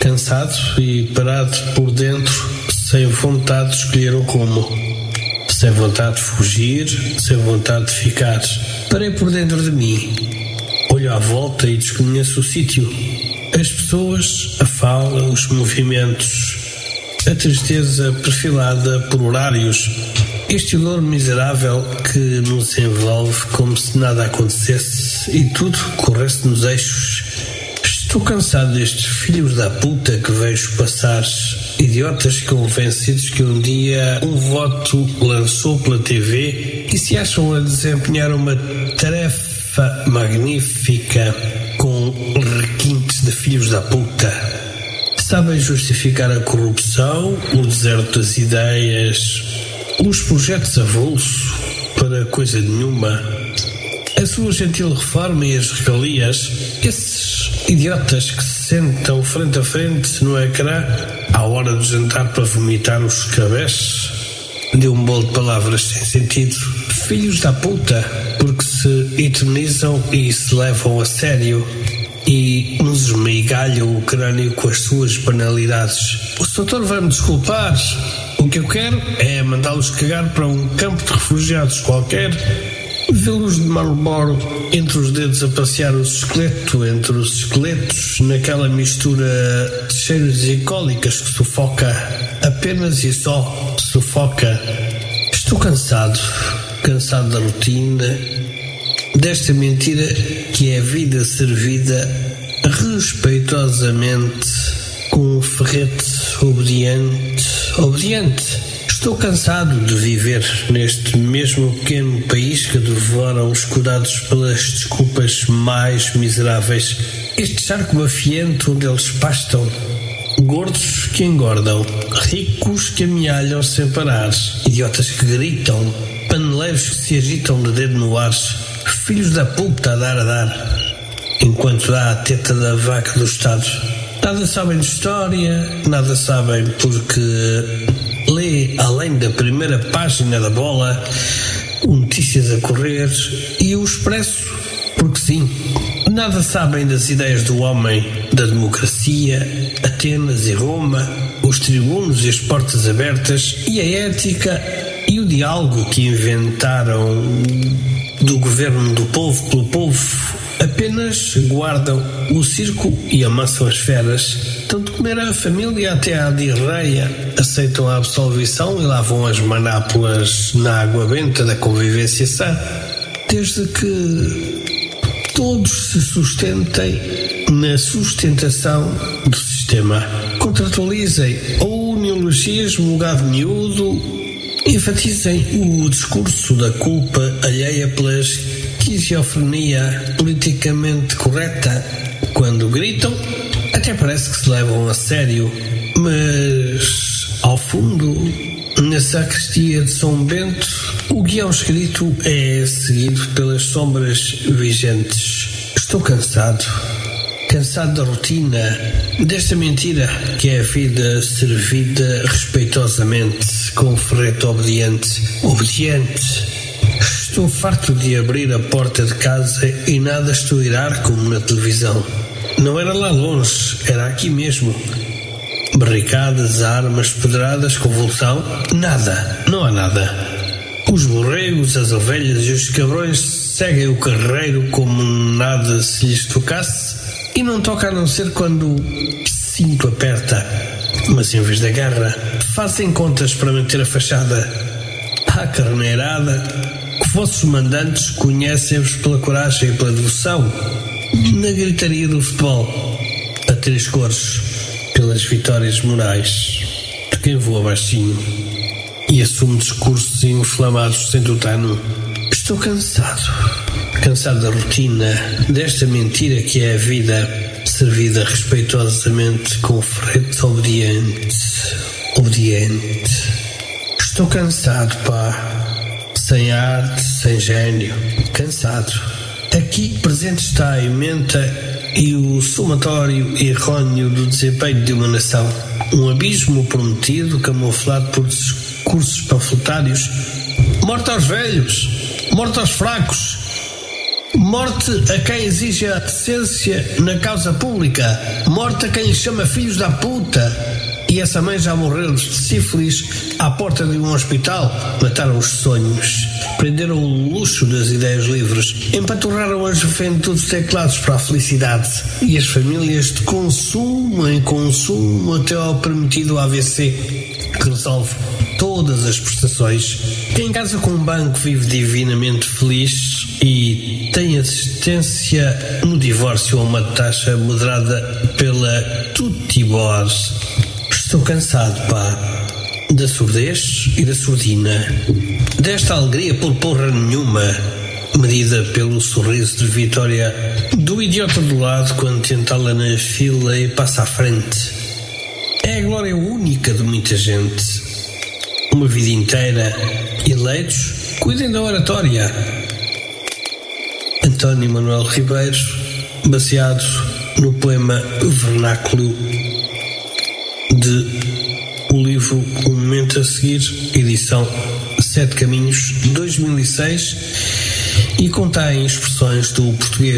cansado e parado por dentro, sem vontade de escolher o rumo, sem vontade de fugir, sem vontade de ficar. Parei por dentro de mim, olho à volta e desconheço o sítio, as pessoas, a fala, os movimentos, a tristeza perfilada por horários, este odor miserável que nos envolve como se nada acontecesse e tudo corresse nos eixos. Estou cansado destes filhos da puta que vejo passar, idiotas convencidos que um dia um voto lançou pela TV e se acham a desempenhar uma tarefa magnífica com requintes de filhos da puta. Sabem justificar a corrupção, o deserto das ideias, os projetos avulso para coisa nenhuma, a sua gentil reforma e as regalias. Esses idiotas que se sentam frente a frente no ecrã à hora do jantar para vomitar os cabés de um bolo de palavras sem sentido. Filhos da puta, porque se eternizam e se levam a sério e nos esmigalham o crânio com as suas banalidades. O doutor vai-me desculpar. O que eu quero é mandá-los cagar para um campo de refugiados qualquer, vê-los de Marlboro entre os dedos a passear o esqueleto entre os esqueletos, naquela mistura de cheiros e cólicas que sufoca, apenas e só sufoca. Estou cansado da rotina, desta mentira que é a vida servida respeitosamente com um ferrete obediente. Estou cansado de viver neste mesmo pequeno país que devora os cuidados pelas desculpas mais miseráveis. Este charco mafiento onde eles pastam, gordos que engordam, ricos que amealham sem parar, idiotas que gritam, paneleiros que se agitam de dedo no ar, filhos da puta a dar, enquanto dá a teta da vaca do Estado. Nada sabem de história, nada sabem porque lê além da primeira página da Bola, o Notícias a correr e o Expresso, porque sim, nada sabem das ideias do homem, da democracia, Atenas e Roma, os tribunos e as portas abertas e a ética e o diálogo que inventaram do governo do povo pelo povo. Apenas guardam o circo e amassam as feras. Tanto comer a família até à diarreia, aceitam a absolvição e lavam as manápolas na água benta da convivência sã, desde que todos se sustentem na sustentação do sistema. Contratualizem ou neologismo, gado miúdo, enfatizem o discurso da culpa alheia pela esquizofrenia politicamente correta. Quando gritam, até parece que se levam a sério, mas ao fundo, na sacristia de São Bento, o guião escrito é seguido pelas sombras vigentes. Estou cansado da rotina, desta mentira que é a vida servida respeitosamente com um ferrete obediente. Estou farto de abrir a porta de casa e nada estourar como na televisão. Não era lá longe, era aqui mesmo. Barricadas, armas, pedradas, convulsão, nada, não há nada. Os borregos, as ovelhas e os cabrões seguem o carreiro como nada se lhes tocasse e não toca a não ser quando o cinto aperta. Mas em vez da guerra, fazem contas para manter a fachada. À carneirada, vossos mandantes conhecem-vos pela coragem e pela devoção. Na gritaria do futebol, a três cores, pelas vitórias morais de quem voa baixinho e assume discursos inflamados sem tutano. Estou cansado da rotina, desta mentira que é a vida servida respeitosamente com ferrete obediente. Estou cansado, pá, sem arte, sem gênio, cansado. Aqui presente está a ementa e o somatório errôneo do desempenho de uma nação. Um abismo prometido, camuflado por discursos panfletários. Morte aos velhos, morte aos fracos, Morte a quem exige a decência na causa pública. Morte a quem lhe chama filhos da puta. E essa mãe já morreu de sífilis à porta de um hospital. Mataram os sonhos, prenderam o luxo das ideias livres, empaturraram a juventude de teclados para a felicidade e as famílias de consumo em consumo até ao permitido AVC, que resolve todas as prestações. Quem casa com um banco vive divinamente feliz e tem assistência no divórcio a uma taxa moderada pela Tutibor. Estou cansado, pá, da surdez e da surdina, desta alegria por porra nenhuma, medida pelo sorriso de vitória do idiota do lado quando tenta lá na fila e passa à frente. É a glória única de muita gente. Uma vida inteira, eleitos, cuidem da oratória. António Manuel Ribeiro, baseado no poema vernáculo de O Livro Um Momento a Seguir, edição 7 Caminhos, 2006, e contém expressões do português